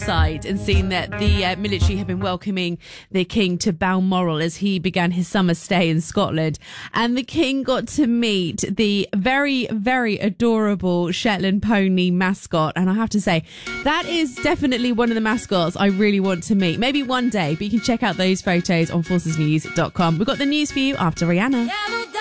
side and seen that the military have been welcoming the King to Balmoral as he began his summer stay in Scotland, and the King got to meet the very, very adorable Shetland pony mascot, and I have to say that is definitely one of the mascots I really want to meet, maybe one day, but you can check out those photos on forcesnews.com. We've got the news for you after Rihanna.